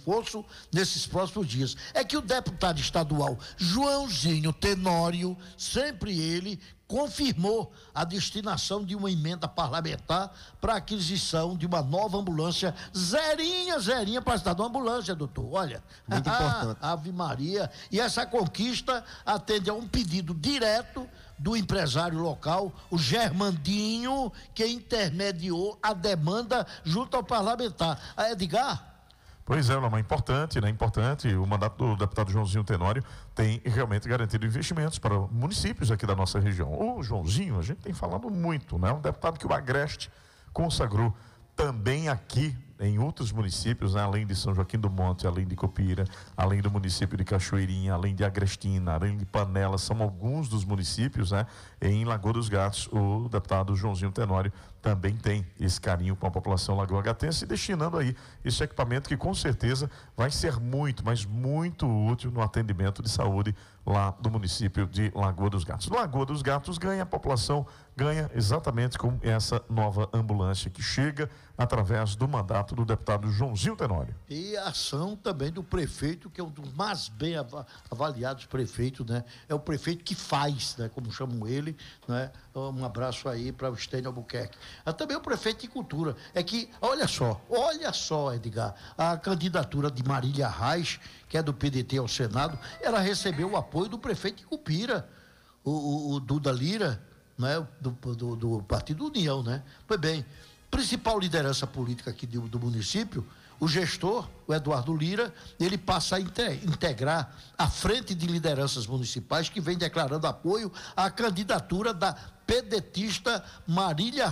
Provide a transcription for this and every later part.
reforço nesses próximos dias. É que o deputado estadual Joãozinho Tenório, sempre ele, confirmou a destinação de uma emenda parlamentar para a aquisição de uma nova ambulância zerinha para a cidade. Uma ambulância, doutor, olha. Muito importante. Ave Maria. E essa conquista atende a um pedido direto do empresário local, o Germandinho, que intermediou a demanda junto ao parlamentar. Edgar? Pois é, Lama, importante, né? Importante. O mandato do deputado Joãozinho Tenório tem realmente garantido investimentos para municípios aqui da nossa região. O Joãozinho, a gente tem falado muito, né? Um deputado que o Agreste consagrou também aqui em outros municípios, né? Além de São Joaquim do Monte, além de Copira, além do município de Cachoeirinha, além de Agrestina, além de Panela, são alguns dos municípios, né? Em Lagoa dos Gatos, o deputado Joãozinho Tenório também tem esse carinho com a população lagoa-gatense, destinando aí esse equipamento que com certeza vai ser muito, mas muito útil no atendimento de saúde lá do município de Lagoa dos Gatos. Lagoa dos Gatos ganha, a população ganha exatamente com essa nova ambulância que chega através do mandato do deputado Joãozinho Tenório. E a ação também do prefeito, que é um dos mais bem avaliados prefeitos, né? É o prefeito que faz, né? Como chamam ele, né? Um abraço aí para o Estênio Albuquerque. Também o prefeito de Cultura. É que, olha só, Edgar, a candidatura de Marília Reis, que é do PDT ao Senado, ela recebeu o apoio do prefeito de Cupira, o Duda Lira, né? Do Partido União, né? Pois bem, principal liderança política aqui do município, o gestor, o Eduardo Lira, ele passa a integrar a frente de lideranças municipais que vem declarando apoio à candidatura da pedetista Marília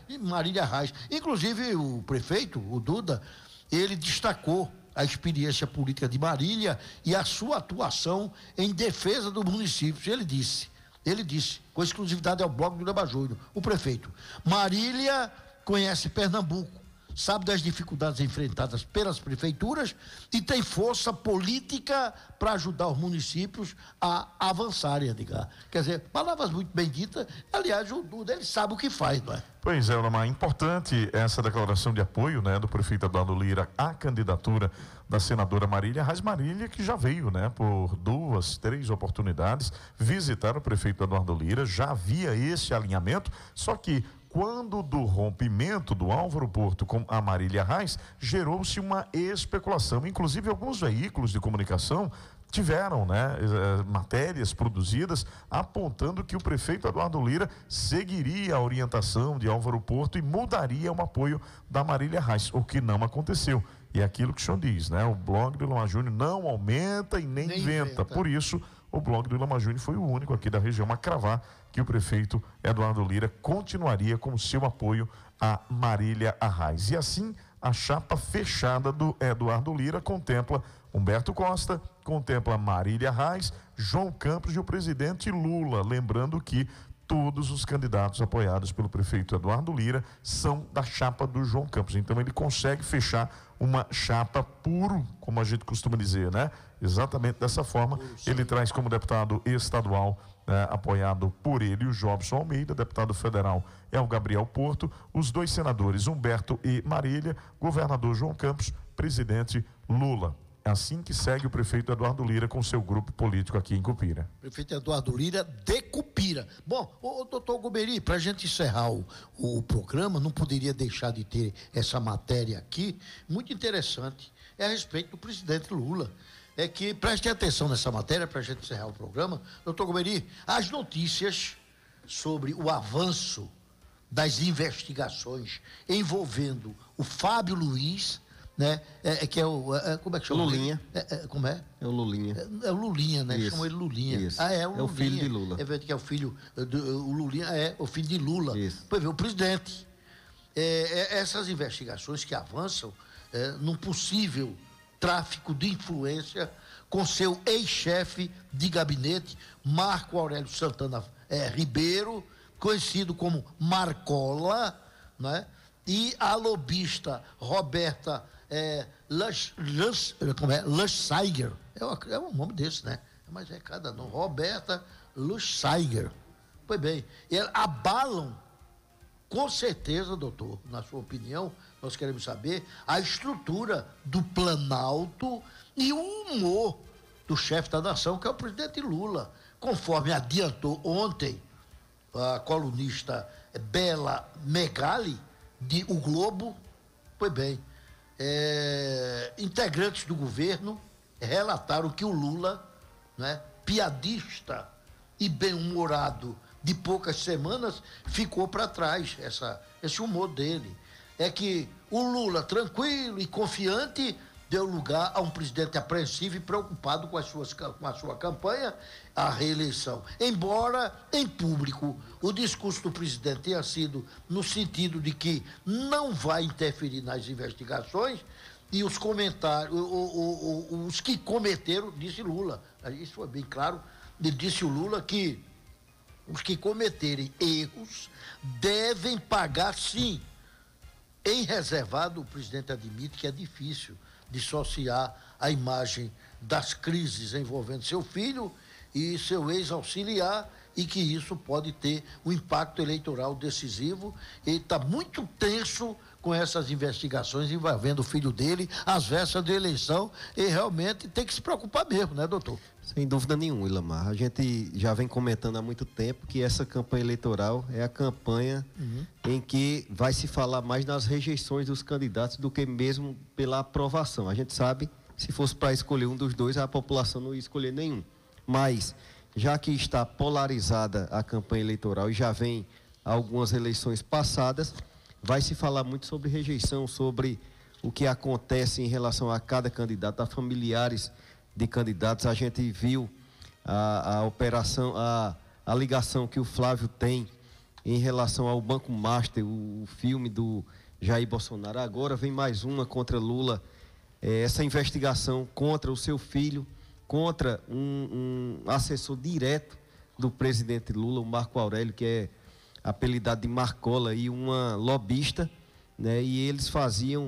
Reis. Inclusive o prefeito, o Duda, ele destacou a experiência política de Marília e a sua atuação em defesa do município. Ele disse, com exclusividade ao blog do Lema Júnior, o prefeito: Marília conhece Pernambuco, sabe das dificuldades enfrentadas pelas prefeituras e tem força política para ajudar os municípios a avançarem, Edgar. Quer dizer, palavras muito bem ditas. Aliás, o Duda, ele sabe o que faz, não é? Pois é, Lama, importante essa declaração de apoio, né, do prefeito Eduardo Lira à candidatura da senadora Marília Reis. Marília, que já veio, né, por 2, 3 oportunidades visitar o prefeito Eduardo Lira, já havia esse alinhamento, só que quando do rompimento do Álvaro Porto com a Marília Reis, gerou-se uma especulação. Inclusive, alguns veículos de comunicação tiveram, né, matérias produzidas apontando que o prefeito Eduardo Lira seguiria a orientação de Álvaro Porto e mudaria o apoio da Marília Reis, o que não aconteceu. E é aquilo que o senhor diz, né? O blog do Lema Júnior não aumenta e nem inventa. Por isso, o blog do Lema Júnior foi o único aqui da região a cravar que o prefeito Eduardo Lira continuaria com seu apoio a Marília Reis. E assim, a chapa fechada do Eduardo Lira contempla Humberto Costa, contempla Marília Reis, João Campos e o presidente Lula. Lembrando que todos os candidatos apoiados pelo prefeito Eduardo Lira são da chapa do João Campos. Então ele consegue fechar uma chapa puro, como a gente costuma dizer, né? Exatamente dessa forma. Ele traz como deputado estadual, apoiado por ele, o Jobson Almeida. Deputado federal é o Gabriel Porto. Os 2 senadores, Humberto e Marília. Governador João Campos. Presidente Lula. É assim que segue o prefeito Eduardo Lira com seu grupo político aqui em Cupira. Prefeito Eduardo Lira de Cupira. Bom, doutor Gomeri, para a gente encerrar o programa, não poderia deixar de ter essa matéria aqui, muito interessante, é a respeito do presidente Lula. É que, preste atenção nessa matéria, para a gente encerrar o programa, doutor Gomeri, as notícias sobre o avanço das investigações envolvendo o Fábio Luiz, né? Que é o como é que chama? Lulinha. Como é? É o Lulinha. É o Lulinha, né? Isso. Chamam ele Lulinha. Isso. É o Lulinha. É o filho de Lula. É verdade que é o filho o Lulinha é o filho de Lula. Isso. Pois vê, o presidente. Essas investigações que avançam num possível tráfico de influência com seu ex-chefe de gabinete, Marco Aurélio Santana Ribeiro, conhecido como Marcola, né? E a lobista Roberta Luscheiger, é um nome desse, né? Mas é cada nome, Roberta Luscheiger. Pois bem, abalam com certeza, doutor, na sua opinião, nós queremos saber a estrutura do Planalto e o humor do chefe da nação, que é o presidente Lula. Conforme adiantou ontem a colunista Bela Megali, de O Globo, pois bem, integrantes do governo relataram que o Lula, né, piadista e bem-humorado de poucas semanas, ficou para trás, esse humor dele. É que o Lula, tranquilo e confiante, deu lugar a um presidente apreensivo e preocupado com a sua campanha, a reeleição. Embora, em público, o discurso do presidente tenha sido no sentido de que não vai interferir nas investigações, e os comentários, os que cometeram, disse Lula, isso foi bem claro, disse o Lula que os que cometerem erros devem pagar, sim. Em reservado, o presidente admite que é difícil dissociar a imagem das crises envolvendo seu filho e seu ex-auxiliar, e que isso pode ter um impacto eleitoral decisivo. Ele está muito tenso com essas investigações envolvendo o filho dele, às vésperas da eleição, e realmente tem que se preocupar mesmo, né, doutor? Sem dúvida nenhuma, Ilamar. A gente já vem comentando há muito tempo que essa campanha eleitoral é a campanha em que vai se falar mais nas rejeições dos candidatos do que mesmo pela aprovação. A gente sabe, se fosse para escolher um dos dois, a população não ia escolher nenhum. Mas, já que está polarizada a campanha eleitoral e já vem algumas eleições passadas, vai se falar muito sobre rejeição, sobre o que acontece em relação a cada candidato, a familiares de candidatos. A gente viu a operação, a ligação que o Flávio tem em relação ao Banco Master, o filme do Jair Bolsonaro. Agora vem mais uma contra Lula, essa investigação contra o seu filho, contra um assessor direto do presidente Lula, o Marco Aurélio, que é apelidado de Marcola, e uma lobista, né? E eles faziam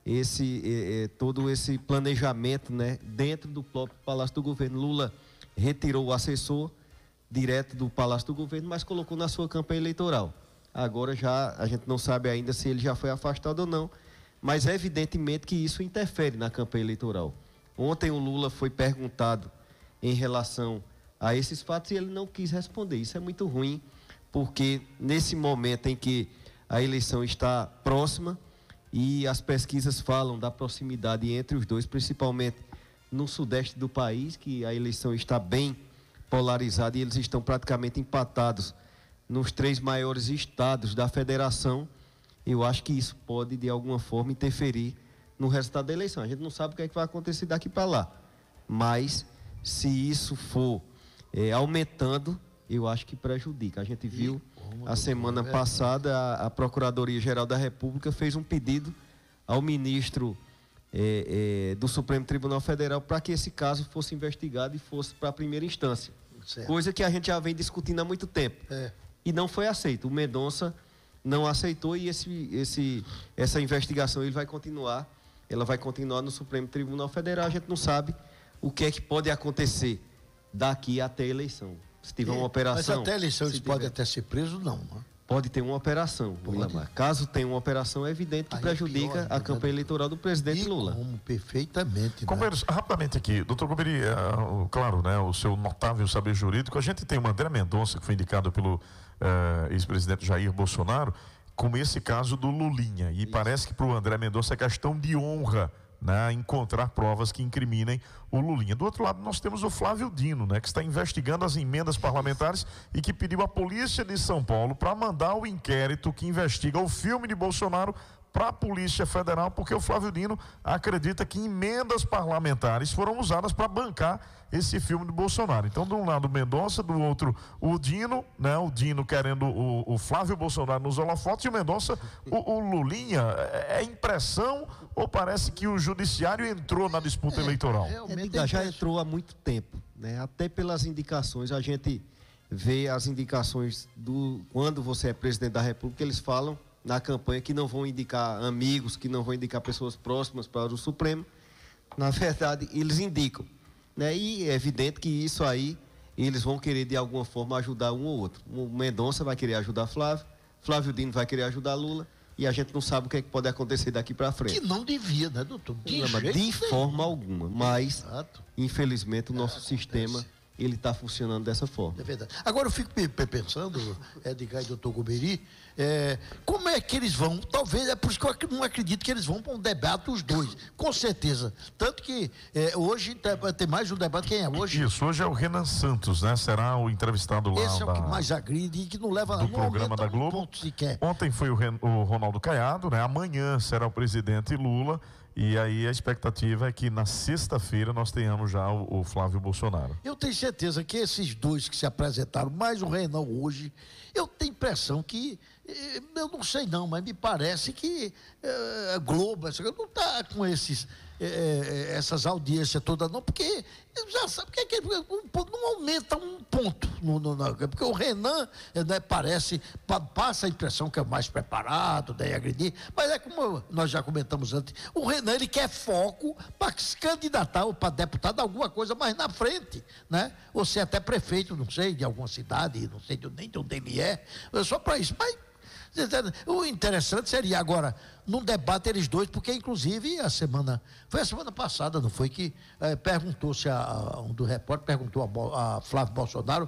todo esse planejamento, né, dentro do próprio Palácio do Governo. Lula retirou o assessor direto do Palácio do Governo, mas colocou na sua campanha eleitoral. Agora já a gente não sabe ainda se ele já foi afastado ou não, mas é evidentemente que isso interfere na campanha eleitoral. Ontem o Lula foi perguntado em relação a esses fatos e ele não quis responder. Isso é muito ruim, porque nesse momento em que a eleição está próxima e as pesquisas falam da proximidade entre os dois, principalmente no sudeste do país, que a eleição está bem polarizada e eles estão praticamente empatados nos 3 maiores estados da federação, eu acho que isso pode, de alguma forma, interferir no resultado da eleição. A gente não sabe o que é que vai acontecer daqui para lá, mas se isso for aumentando, eu acho que prejudica. A gente viu a semana passada a Procuradoria-Geral da República fez um pedido ao ministro do Supremo Tribunal Federal para que esse caso fosse investigado e fosse para a primeira instância. Certo. Coisa que a gente já vem discutindo há muito tempo. E não foi aceito. O Mendonça não aceitou e essa investigação ela vai continuar no Supremo Tribunal Federal. A gente não sabe o que é que pode acontecer daqui até a eleição. Se tiver uma operação... Mas até a eleição eles podem até ser presos, não, né? Pode ter uma operação, Ilamar. Caso tenha uma operação, é evidente que prejudica a campanha eleitoral do presidente Lula. Como perfeitamente. Companheiros, rapidamente aqui, doutor Goberi, claro, né, o seu notável saber jurídico, a gente tem o André Mendonça, que foi indicado pelo ex-presidente Jair Bolsonaro, como esse caso do Lulinha. E parece que para o André Mendonça é questão de honra, né, encontrar provas que incriminem o Lulinha. Do outro lado, nós temos o Flávio Dino, né, que está investigando as emendas parlamentares e que pediu à Polícia de São Paulo para mandar o inquérito que investiga o filme de Bolsonaro para a Polícia Federal, porque o Flávio Dino acredita que emendas parlamentares foram usadas para bancar esse filme de Bolsonaro. Então, de um lado o Mendonça, do outro o Dino, né? O Dino querendo o Flávio Bolsonaro nos holofotes e o Mendonça o Lulinha. É impressão ou parece que o judiciário entrou na disputa eleitoral? Já entrou há muito tempo, né? Até pelas indicações, a gente vê as indicações quando você é presidente da República, eles falam na campanha que não vão indicar amigos, que não vão indicar pessoas próximas para o Supremo. Na verdade, eles indicam, né? E é evidente que isso aí, eles vão querer de alguma forma ajudar um ou outro. O Mendonça vai querer ajudar Flávio Flávio Dino vai querer ajudar Lula e a gente não sabe o que é que pode acontecer daqui para frente. Que não devia, né, doutor? De forma alguma, mas infelizmente o nosso sistema ele está funcionando dessa forma. É verdade. Agora eu fico pensando, Edgar e doutor Goberi, como é que eles vão? Talvez, é por isso que eu não acredito que eles vão para um debate os dois, com certeza. Tanto que hoje tem mais um debate, quem é hoje? Isso, hoje é o Renan Santos, né? Será o entrevistado lá. Esse é o que mais agride e que não leva do programa da Globo. Ponto sequer. Ontem foi o Ronaldo Caiado, né? Amanhã será o presidente Lula. E aí a expectativa é que na sexta-feira nós tenhamos já o Flávio Bolsonaro. Eu tenho certeza que esses dois que se apresentaram, mais o Renan hoje, eu tenho impressão que, eu não sei não, mas me parece que a Globo não está com essas audiências todas não, porque já sabe que não aumenta um ponto, porque o Renan passa a impressão que é mais preparado, daí agredir, mas é como nós já comentamos antes, o Renan ele quer foco para se candidatar ou para deputado alguma coisa mais na frente, né? Ou ser até prefeito, não sei, de alguma cidade, não sei nem de onde ele é só para isso, mas o interessante seria agora, num debate eles dois, porque inclusive foi a semana passada, não foi, que perguntou-se um do repórter perguntou a Flávio Bolsonaro,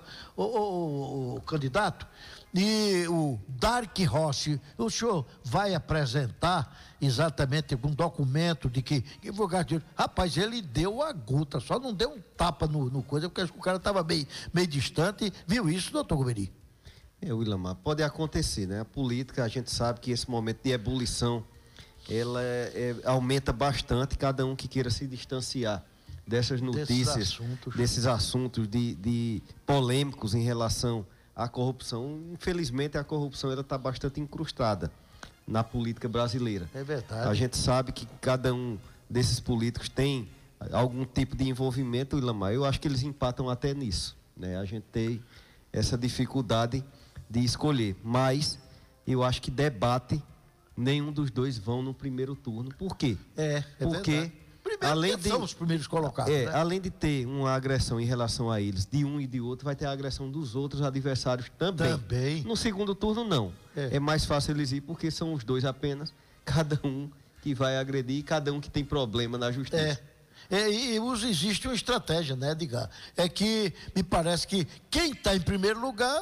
o candidato, e o Dark Rossi, o senhor vai apresentar exatamente um documento de que rapaz, ele deu a gota, só não deu um tapa no coisa, porque o cara estava meio distante. Viu isso, doutor Goberi? Willamar, pode acontecer, né? A política, a gente sabe que esse momento de ebulição, ela aumenta bastante cada um que queira se distanciar dessas notícias, desses assuntos de polêmicos em relação à corrupção. Infelizmente, a corrupção está bastante incrustada na política brasileira. É verdade. A gente sabe que cada um desses políticos tem algum tipo de envolvimento, Willamar. Eu acho que eles empatam até nisso, né? A gente tem essa dificuldade de escolher, mas eu acho que debate nenhum dos dois vão no primeiro turno. Por quê? Porque são os primeiros colocados, né? Além de ter uma agressão em relação a eles, de um e de outro, vai ter a agressão dos outros adversários também. No segundo turno, não. É mais fácil eles ir porque são os dois apenas, cada um que vai agredir, cada um que tem problema na justiça. E existe uma estratégia, né, Edgar? É que me parece que quem está em primeiro lugar,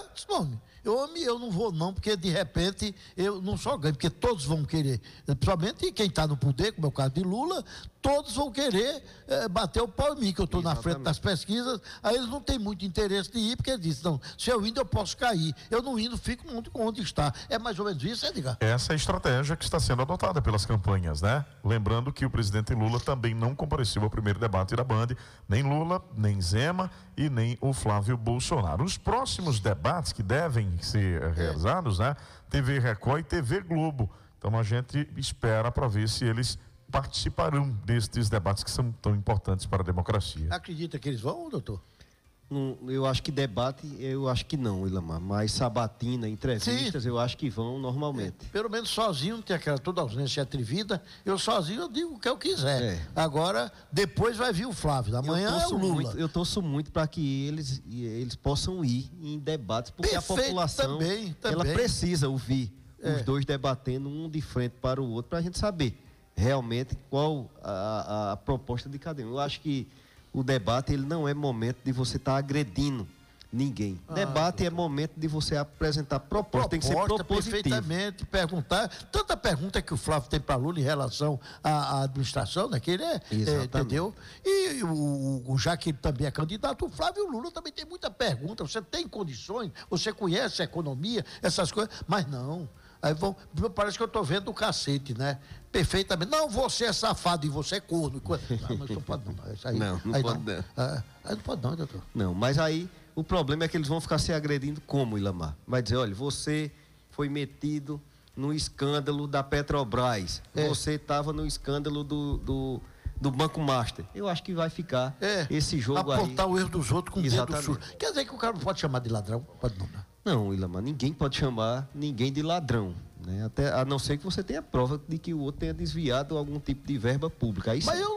eu não vou não, porque de repente eu não só ganho, porque todos vão querer, principalmente quem está no poder, como é o caso de Lula, todos vão querer bater o pau em mim, que eu estou na frente das pesquisas, aí eles não têm muito interesse de ir, porque eles dizem, não, se eu indo eu posso cair, eu não indo, fico onde está. É mais ou menos isso, Edgar? Essa é a estratégia que está sendo adotada pelas campanhas, né? Lembrando que o presidente Lula também não compareceu ao primeiro debate da Band, nem Lula, nem Zema e nem o Flávio Bolsonaro. Os próximos debates que devem ser realizados, né? TV Record e TV Globo. Então a gente espera para ver se eles participarão destes debates que são tão importantes para a democracia. Acredita que eles vão, doutor? Eu acho que debate, eu acho que não, Willamar, mas sabatina, entrevistas, sim, eu acho que vão normalmente. Pelo menos sozinho, não tem aquela toda ausência atrevida, eu sozinho eu digo o que eu quiser. Agora, depois vai vir o Flávio, amanhã é o Lula. Eu torço muito para que eles possam ir em debates, porque perfeito, a população ela precisa ouvir os dois debatendo um de frente para o outro, para a gente saber realmente qual a proposta de cada um. Eu acho que o debate ele não é momento de você estar agredindo ninguém. Debate é momento de você apresentar proposta, tem que ser propositivo. Perfeitamente, perguntar. Tanta pergunta que o Flávio tem para Lula em relação à administração, né? Que ele entendeu? E já que ele também é candidato, o Flávio e o Lula também tem muita pergunta. Você tem condições? Você conhece a economia? Essas coisas? Mas não. Aí parece que eu estou vendo o cacete, né? Perfeitamente. Não, você é safado e você é corno. Não, mas não pode não. Aí, não pode não. Aí não pode não, doutor. Não, mas aí o problema é que eles vão ficar se agredindo como, Willamar? Vai dizer, olha, você foi metido no escândalo da Petrobras. Você estava no escândalo do Banco Master. Eu acho que vai ficar esse jogo aí. Apontar o erro dos outros com o dedo sujo. Quer dizer que o cara não pode chamar de ladrão? Pode não, né? Não, Willamar, ninguém pode chamar ninguém de ladrão, né? Até, a não ser que você tenha prova de que o outro tenha desviado algum tipo de verba pública. Aí mas eu não tenho,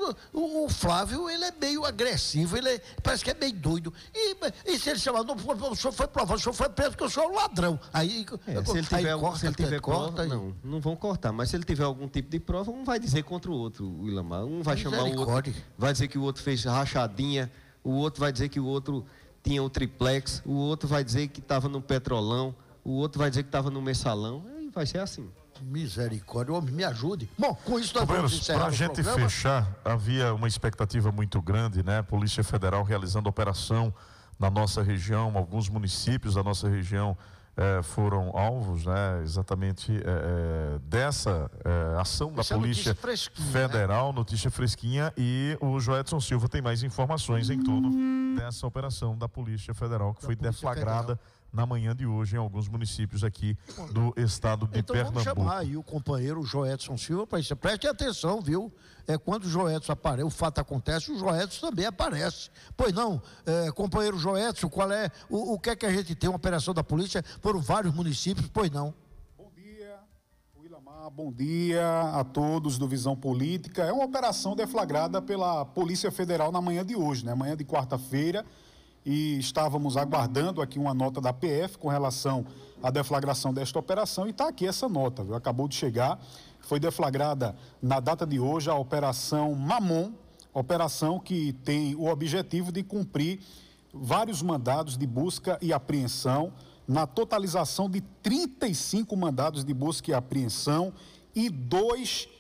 o Flávio, ele é meio agressivo, parece que é meio doido. E se ele chamar, não, o senhor foi provado, o senhor foi preso porque o senhor é um ladrão. Aí, se ele tiver prova, não vão cortar, mas se ele tiver algum tipo de prova, um vai dizer contra o outro, o Ilamar. Um vai chamar o outro, vai dizer que o outro fez rachadinha, o outro vai dizer que o outro tinha o triplex, o outro vai dizer que estava no Petrolão, o outro vai dizer que estava no Mensalão, e vai ser assim. Misericórdia, homem, me ajude. Bom, com isso nós vamos encerrar para a gente programa. fechar, havia uma expectativa muito grande, né? Polícia Federal realizando operação na nossa região, alguns municípios da nossa região foram alvos, né? Exatamente dessa ação da Polícia Federal, né? Notícia fresquinha, e o Joedson Silva tem mais informações em torno dessa operação da Polícia Federal que foi deflagrada na manhã de hoje em alguns municípios aqui do estado de Pernambuco. Vamos chamar aí o companheiro Joedson Silva para isso. Preste atenção, viu? Quando o Joedson aparece, o fato acontece, o Joedson também aparece. Pois não, companheiro Joedson, qual é o que é que a gente tem? Uma operação da polícia por vários municípios, pois não? Bom dia, Ilamar, bom dia a todos do Visão Política. É uma operação deflagrada pela Polícia Federal na manhã de hoje, né? Manhã de quarta-feira. E estávamos aguardando aqui uma nota da PF com relação à deflagração desta operação, e está aqui essa nota, viu? Acabou de chegar, foi deflagrada na data de hoje a Operação Mamon, operação que tem o objetivo de cumprir vários mandados de busca e apreensão, na totalização de 35 mandados de busca e apreensão e 2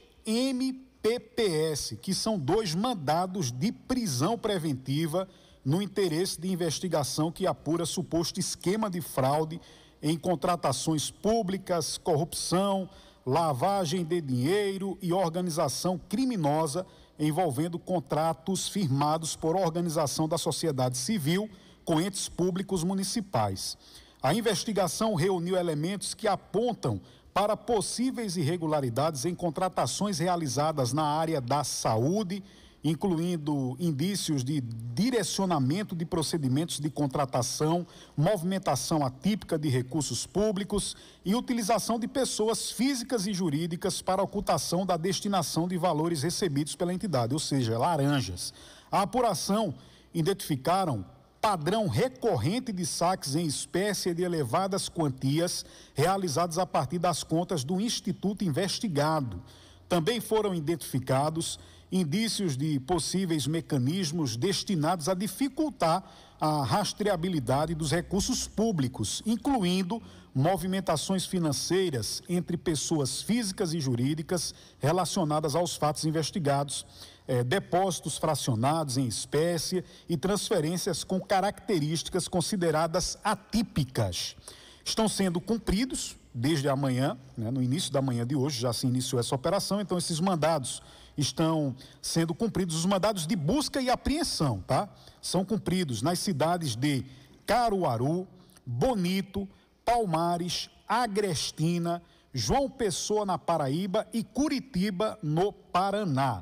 MPPS, que são 2 mandados de prisão preventiva no interesse de investigação que apura suposto esquema de fraude em contratações públicas, corrupção, lavagem de dinheiro e organização criminosa envolvendo contratos firmados por organização da sociedade civil com entes públicos municipais. A investigação reuniu elementos que apontam para possíveis irregularidades em contratações realizadas na área da saúde, incluindo indícios de direcionamento de procedimentos de contratação, movimentação atípica de recursos públicos e utilização de pessoas físicas e jurídicas para ocultação da destinação de valores recebidos pela entidade, ou seja, laranjas. A apuração identificaram padrão recorrente de saques em espécie de elevadas quantias realizados a partir das contas do instituto investigado. Também foram identificados indícios de possíveis mecanismos destinados a dificultar a rastreabilidade dos recursos públicos, incluindo movimentações financeiras entre pessoas físicas e jurídicas relacionadas aos fatos investigados, depósitos fracionados em espécie e transferências com características consideradas atípicas. Estão sendo cumpridos desde amanhã, né, no início da manhã de hoje, já se iniciou essa operação, então esses mandados estão sendo cumpridos, os mandados de busca e apreensão, tá? São cumpridos nas cidades de Caruaru, Bonito, Palmares, Agrestina, João Pessoa na Paraíba e Curitiba no Paraná.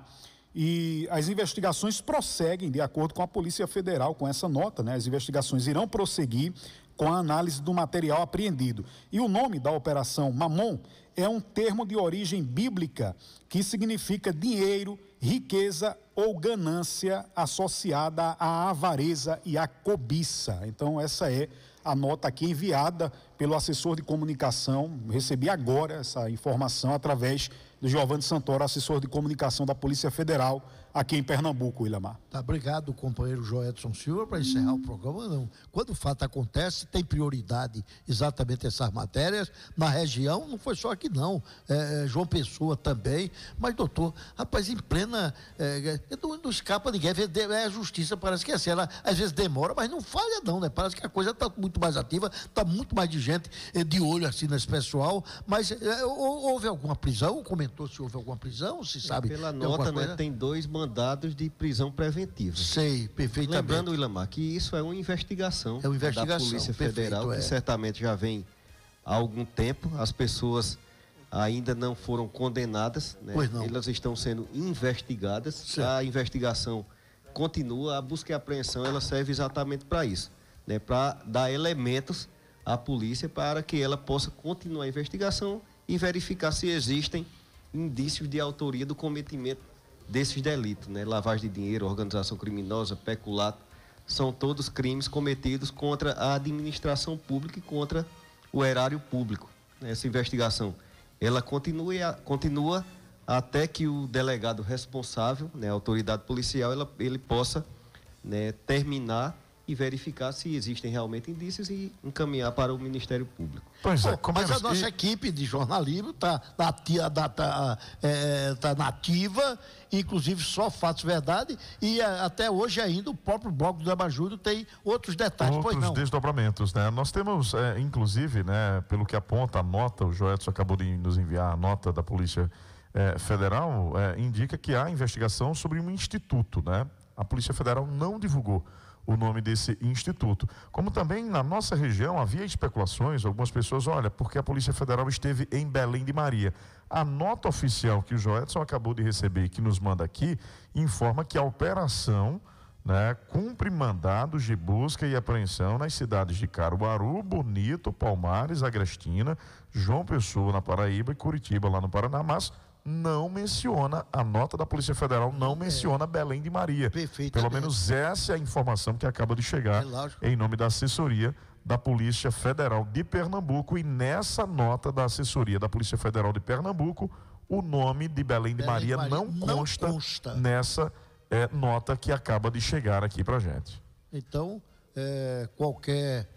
E as investigações prosseguem de acordo com a Polícia Federal, com essa nota, né? As investigações irão prosseguir com a análise do material apreendido. E o nome da Operação Mamon é um termo de origem bíblica que significa dinheiro, riqueza ou ganância associada à avareza e à cobiça. Então, essa é a nota aqui enviada pelo assessor de comunicação. Recebi agora essa informação através do Giovanni Santoro, assessor de comunicação da Polícia Federal aqui em Pernambuco, Ilamar. Tá, obrigado, companheiro Joedson Silva, para encerrar o programa. Não. Quando o fato acontece, tem prioridade exatamente essas matérias. Na região, não foi só aqui não, João Pessoa também. Mas, doutor, rapaz, em plena, não escapa ninguém. A justiça parece que é assim, ela às vezes demora, mas não falha não, né? Parece que a coisa está muito mais ativa, está muito mais de gente de olho assim nesse pessoal. Mas houve alguma prisão? Comentou se houve alguma prisão, se sabe? Pela nota, né, tem 2 mandados de prisão preventiva. Sei, perfeitamente. Lembrando, Ilamar, que isso é uma investigação, da Polícia Federal, que certamente já vem há algum tempo. As pessoas ainda não foram condenadas, né? Pois não. Elas estão sendo investigadas. Certo. A investigação continua, a busca e a apreensão, ela serve exatamente para isso, né? Para dar elementos à polícia para que ela possa continuar a investigação e verificar se existem indícios de autoria do cometimento desses delitos, né? Lavagem de dinheiro, organização criminosa, peculato, são todos crimes cometidos contra a administração pública e contra o erário público. Essa investigação, ela continua até que o delegado responsável, né, a autoridade policial, ele possa, né, terminar e verificar se existem realmente indícios e encaminhar para o Ministério Público. Pois é, mas a nossa equipe de jornalismo está nativa, inclusive só fatos verdade, e até hoje ainda o próprio bloco do Abajúrio tem outros detalhes, pois não. Outros desdobramentos, né? Nós temos, inclusive, né, pelo que aponta a nota, o Joedson acabou de nos enviar a nota da Polícia Federal, indica que há investigação sobre um instituto, né? A Polícia Federal não divulgou o nome desse instituto. Como também na nossa região havia especulações, algumas pessoas, olha, porque a Polícia Federal esteve em Belém de Maria. A nota oficial que o Joedson acabou de receber e que nos manda aqui, informa que a operação, né, cumpre mandados de busca e apreensão nas cidades de Caruaru, Bonito, Palmares, Agrestina, João Pessoa na Paraíba e Curitiba lá no Paraná, mas não menciona, a nota da Polícia Federal não menciona Belém de Maria. Pelo menos essa é a informação que acaba de chegar em nome da assessoria da Polícia Federal de Pernambuco, e nessa nota da assessoria da Polícia Federal de Pernambuco, o nome de Belém de Maria não consta nessa nota que acaba de chegar aqui pra gente. Então, qualquer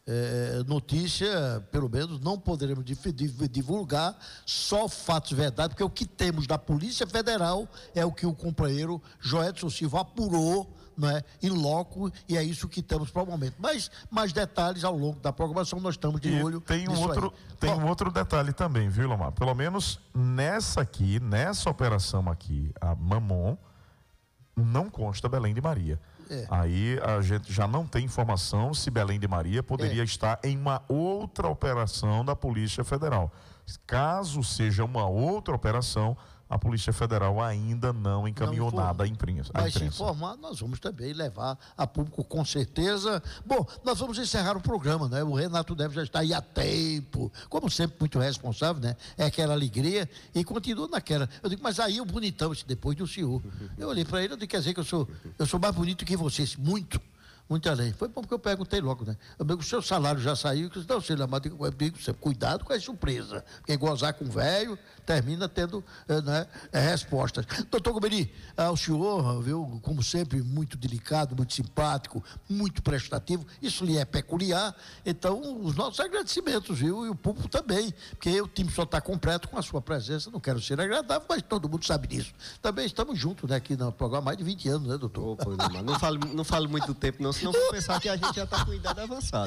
notícia, pelo menos, não poderemos divulgar, só fatos verdade, porque o que temos da Polícia Federal é o que o companheiro Joedson Silva apurou, né, em loco, e é isso que temos para o momento. Mas mais detalhes ao longo da programação, nós estamos de olho. Tem um outro detalhe também, viu, Lomar? Pelo menos nessa operação aqui, a Mamon, não consta Belém de Maria. Aí a gente já não tem informação se Belém de Maria poderia estar em uma outra operação da Polícia Federal. Caso seja uma outra operação, a Polícia Federal ainda não encaminhou nada à imprensa. Mas se informar, nós vamos também levar a público com certeza. Bom, nós vamos encerrar o programa, né? O Renato Neves já está aí há tempo, como sempre, muito responsável, né? É aquela alegria e continua naquela. Eu digo, mas aí o bonitão, depois do senhor. Eu olhei para ele, eu digo, quer dizer que eu sou mais bonito que vocês, muito além. Foi bom porque eu perguntei logo, né? Eu digo, o seu salário já saiu? Eu disse, não, senhor Amado, eu digo, cuidado com a surpresa, porque gozar com o velho termina tendo, né, respostas. Doutor Gomeri, o senhor, viu, como sempre, muito delicado, muito simpático, muito prestativo, isso lhe é peculiar, então os nossos agradecimentos, viu, e o público também, porque o time só está completo com a sua presença, não quero ser agradável, mas todo mundo sabe disso. Também estamos juntos, né, aqui no programa há mais de 20 anos, né, doutor? Opa, não fale muito do tempo, não, senão vou pensar que a gente já está com idade avançada.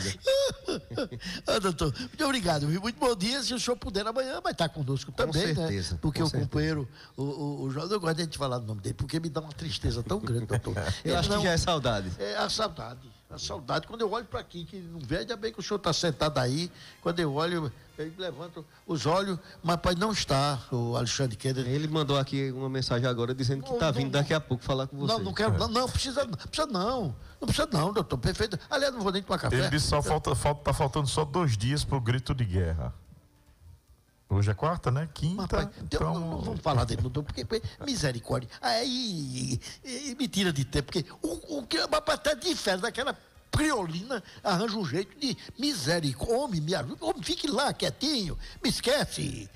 Doutor, muito obrigado, viu? Muito bom dia. Se o senhor puder amanhã, vai estar conosco também, certeza, né? Porque o companheiro, o João, eu gosto de gente falar do nome dele, porque me dá uma tristeza tão grande, doutor. Eu acho que já é saudade. É a saudade. A saudade, quando eu olho para aqui, que não vê, ainda bem que o senhor está sentado aí, quando eu olho, eu levanto os olhos, mas pai não está, o Alexandre Keder. Ele mandou aqui uma mensagem agora dizendo que está vindo daqui a pouco falar com você. Não quero, não precisa não, doutor, perfeito. Aliás, não vou nem tomar café. Ele disse que tá faltando só 2 dias pro grito de guerra. Hoje é quarta, né? Quinta. Rapaz, então... Não vamos falar dele, doutor, porque misericórdia. Aí me tira de tempo, porque o que até de férias daquela criolina arranja um jeito de misericórdia. Homem, me ajuda. Homem, fique lá quietinho, me esquece.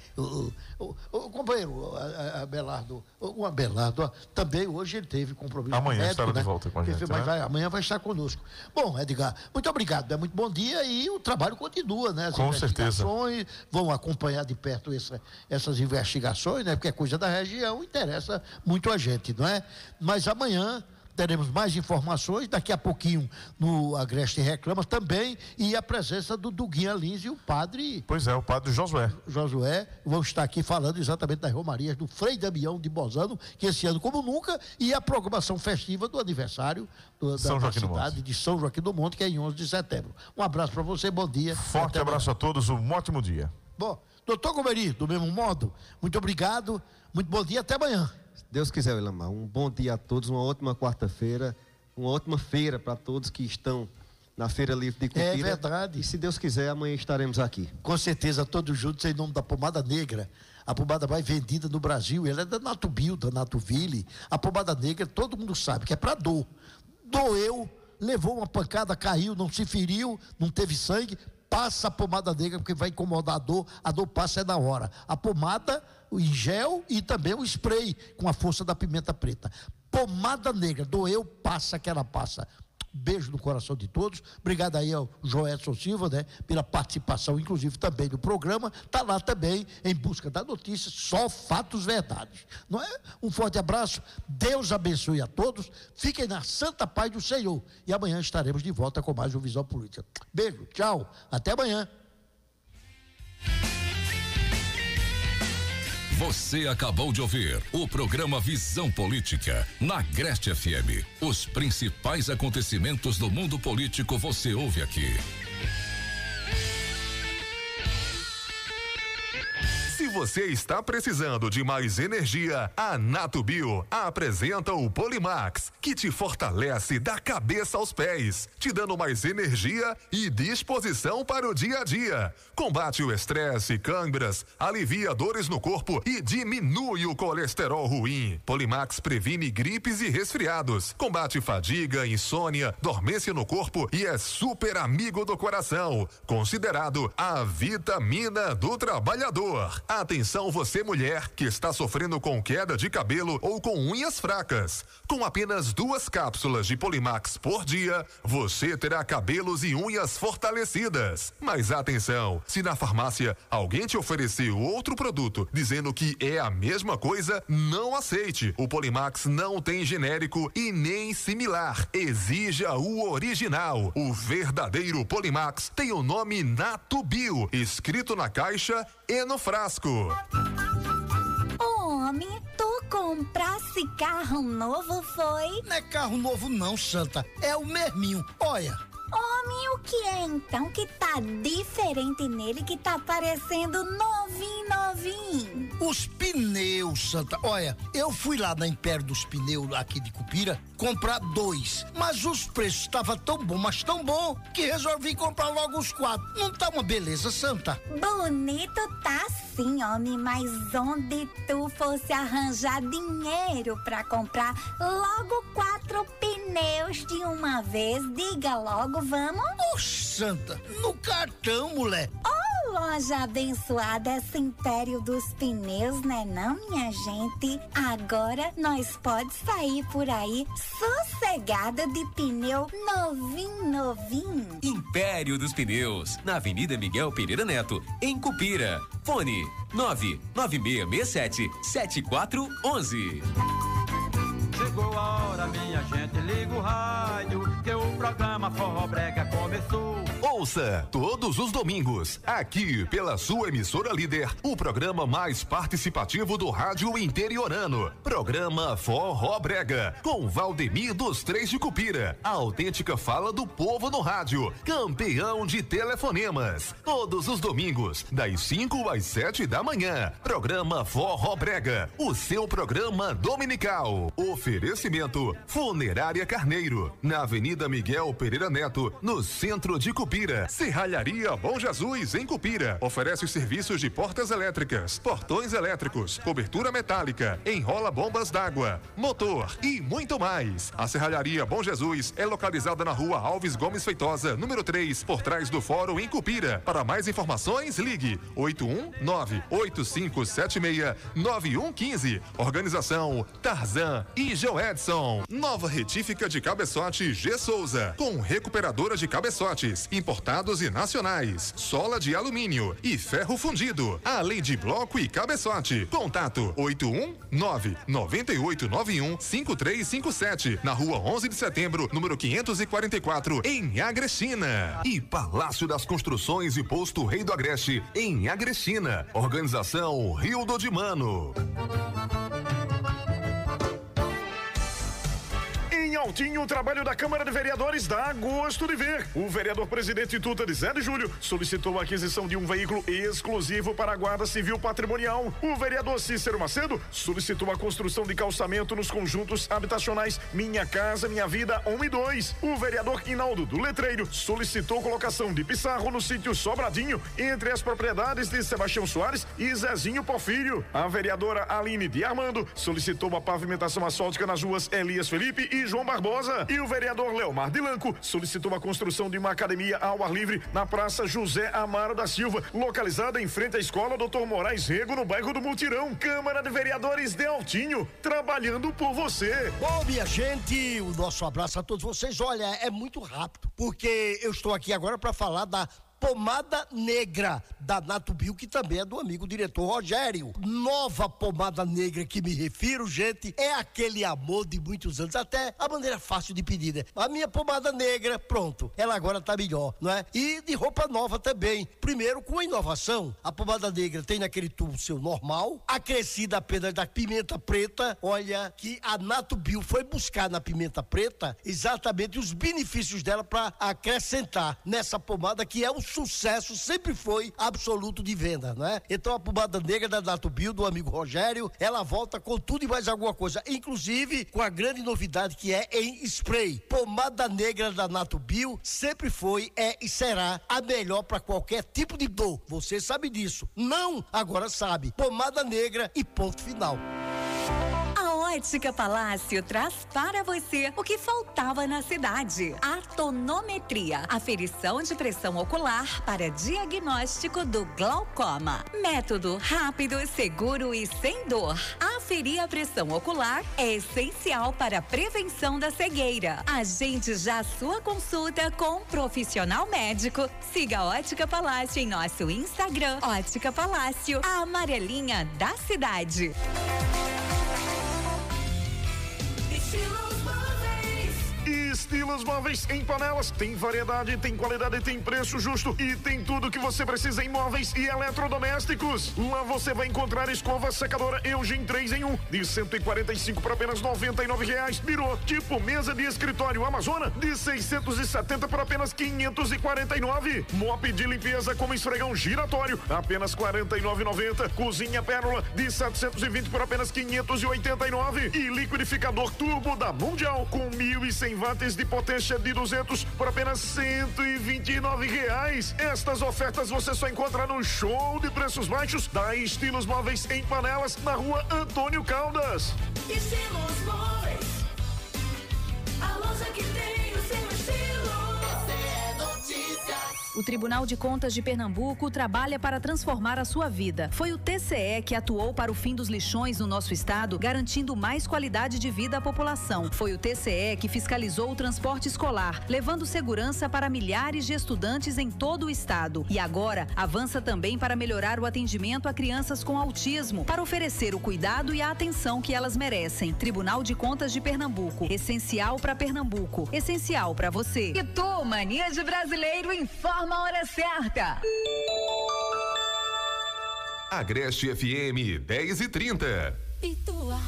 O companheiro, Abelardo, o Abelardo, também hoje ele teve compromisso. Amanhã médico, estará né? de volta com a gente. Mas né? amanhã vai estar conosco. Bom, Edgar, muito obrigado, muito bom dia, e o trabalho continua, né? As com investigações certeza. Vão acompanhar de perto essas investigações, né? Porque é coisa da região, interessa muito a gente, não é? Mas amanhã teremos mais informações, daqui a pouquinho no Agreste Reclama também, e a presença do Duguinha Lins e o padre... Pois é, o padre Josué. Vão estar aqui falando exatamente das romarias do Frei Damião de Bozano, que esse ano, como nunca, e a programação festiva do aniversário da cidade de São Joaquim do Monte, que é em 11 de setembro. Um abraço para você, bom dia. Forte abraço a todos, um ótimo dia. Bom, doutor Gomeri, do mesmo modo, muito obrigado, muito bom dia, até amanhã. Deus quiser, Ilamar, um bom dia a todos, uma ótima quarta-feira, uma ótima feira para todos que estão na Feira Livre de Cupira. É verdade. E se Deus quiser, amanhã estaremos aqui. Com certeza, todos juntos, em nome da Pomada Negra. a pomada mais vendida no Brasil, ela é da Natubio, da Natuville. A pomada negra, todo mundo sabe que é para dor. Doeu, levou uma pancada, caiu, não se feriu, não teve sangue, passa a pomada negra, porque vai incomodar a dor passa na hora. A pomada, o em gel e também o spray, com a força da pimenta preta. Pomada negra, doeu, passa que ela passa. Beijo no coração de todos. Obrigado aí ao Joelson Silva, né, pela participação, inclusive também no programa. Está lá também em busca da notícia, só fatos verdades. Não é? Um forte abraço. Deus abençoe a todos. Fiquem na santa paz do Senhor. E amanhã estaremos de volta com mais um Visão Política. Beijo, tchau. Até amanhã. Você acabou de ouvir o programa Visão Política na Agreste FM. Os principais acontecimentos do mundo político você ouve aqui. Se você está precisando de mais energia, a Natubio apresenta o Polimax, que te fortalece da cabeça aos pés, te dando mais energia e disposição para o dia a dia. Combate o estresse, câimbras, alivia dores no corpo e diminui o colesterol ruim. Polimax previne gripes e resfriados, combate fadiga, insônia, dormência no corpo e é super amigo do coração. Considerado a vitamina do trabalhador. Atenção você mulher que está sofrendo com queda de cabelo ou com unhas fracas. Com apenas 2 cápsulas de Polimax por dia, você terá cabelos e unhas fortalecidas. Mas atenção, se na farmácia alguém te oferecer outro produto dizendo que é a mesma coisa, não aceite. O Polimax não tem genérico e nem similar. Exija o original. O verdadeiro Polimax tem o nome Natubio, escrito na caixa e no frasco. Homem, tu comprasse carro novo, foi? Não é carro novo não, Santa, é o mesminho, olha. Homem, o que é então que tá diferente nele, que tá parecendo novinho? Os pneus, Santa, olha, eu fui lá na Império dos Pneus aqui de Cupira comprar 2, mas os preços estavam tão bom, mas tão bom, que resolvi comprar logo os 4. Não tá uma beleza, Santa? Bonito tá sim, homem, mas onde tu fosse arranjar dinheiro pra comprar logo 4 pneus de uma vez, diga logo, vamos? Oxe, Santa, no cartão, mulher. Loja abençoada, esse Império dos Pneus, né não, minha gente? Agora nós pode sair por aí sossegada de pneu novinho. Império dos Pneus, na Avenida Miguel Pereira Neto, em Cupira. Fone 99667-7411. Chegou a hora, minha gente, liga o rádio, que o programa Forró Brega começou. Ouça todos os domingos, aqui pela sua emissora líder, o programa mais participativo do rádio interiorano. Programa Forró Brega, com Valdemir dos Três de Cupira. A autêntica fala do povo no rádio, campeão de telefonemas. Todos os domingos, das 5 às 7 da manhã. Programa Forró Brega, o seu programa dominical. Oferecimento Funerária Carneiro, na Avenida Miguel Pereira Neto, no centro de Cupira. Serralharia Bom Jesus, em Cupira. Oferece os serviços de portas elétricas, portões elétricos, cobertura metálica, enrola bombas d'água, motor e muito mais. A Serralharia Bom Jesus é localizada na rua Alves Gomes Feitosa, número 3, por trás do Fórum, em Cupira. Para mais informações, ligue 819-8576-9115. Organização Tarzan e Joedson. Nova retífica de cabeçote G. Souza, com recuperadora de cabeçotes, importados e nacionais, sola de alumínio e ferro fundido, além de bloco e cabeçote. Contato 819-9891-5357, na rua 11 de setembro, número 544, em Agrestina. E Palácio das Construções e Posto Rei do Agreste, em Agrestina. Organização Rio do Dimano. Em Altinho, o trabalho da Câmara de Vereadores dá gosto de ver. O vereador presidente Tuta de Zé de Júlio solicitou a aquisição de um veículo exclusivo para a Guarda Civil Patrimonial. O vereador Cícero Macedo solicitou a construção de calçamento nos conjuntos habitacionais Minha Casa, Minha Vida 1 e 2. O vereador Hinaldo do Letreiro solicitou colocação de pissarro no sítio Sobradinho, entre as propriedades de Sebastião Soares e Zezinho Porfírio. A vereadora Aline de Armando solicitou uma pavimentação asfáltica nas ruas Elias Felipe e João Barbosa. E o vereador Leomar Dilanco solicitou a construção de uma academia ao ar livre na Praça José Amaro da Silva, localizada em frente à Escola Dr. Moraes Rego, no bairro do Mutirão. Câmara de Vereadores de Altinho, trabalhando por você. Bom, minha gente, o nosso abraço a todos vocês. Olha, é muito rápido, porque eu estou aqui agora para falar da pomada negra da Natubio, que também é do amigo diretor Rogério. Nova pomada negra que me refiro, gente, é aquele amor de muitos anos, até a maneira fácil de pedir, né? A minha pomada negra, pronto, ela agora tá melhor, não é? E de roupa nova também. Primeiro, com a inovação, a pomada negra tem naquele tubo seu normal, acrescida apenas da pimenta preta. Olha que a Natubio foi buscar na pimenta preta exatamente os benefícios dela para acrescentar nessa pomada, que é o sucesso, sempre foi absoluto de venda, né? Então a pomada negra da Natubio, do amigo Rogério, ela volta com tudo e mais alguma coisa, inclusive com a grande novidade que é em spray. Pomada negra da Natubio sempre foi, é e será a melhor para qualquer tipo de dor. Você sabe disso. Não, agora sabe. Pomada negra e ponto final. Ótica Palácio traz para você o que faltava na cidade: a tonometria, aferição de pressão ocular para diagnóstico do glaucoma. Método rápido, seguro e sem dor. Aferir a pressão ocular é essencial para a prevenção da cegueira. Agende já sua consulta com um profissional médico. Siga a Ótica Palácio em nosso Instagram, Ótica Palácio, a amarelinha da cidade. Estilos Móveis em Panelas. Tem variedade, tem qualidade, tem preço justo e tem tudo que você precisa em móveis e eletrodomésticos. Lá você vai encontrar escova secadora Eugene 3 em 1 de 145 por apenas R$99. Birô tipo mesa de escritório Amazona de 670 por apenas R$549. Mop de limpeza como esfregão giratório apenas R$49,90. Cozinha Pérola de 720 por apenas R$589. E liquidificador turbo da Mundial com 1.100 watts de potência de 200 por apenas R$129. Estas ofertas você só encontra no show de preços baixos da Estilos Móveis em Panelas, na rua Antônio Caldas. Estilos Móveis, a loja que tem o seu estilo. O Tribunal de Contas de Pernambuco trabalha para transformar a sua vida. Foi o TCE que atuou para o fim dos lixões no nosso estado, garantindo mais qualidade de vida à população. Foi o TCE que fiscalizou o transporte escolar, levando segurança para milhares de estudantes em todo o estado. E agora avança também para melhorar o atendimento a crianças com autismo, para oferecer o cuidado e a atenção que elas merecem. Tribunal de Contas de Pernambuco, essencial para Pernambuco, essencial para você. E tu, Mania de Brasileiro, informa a hora certa. Agreste FM 10h30. Pitua.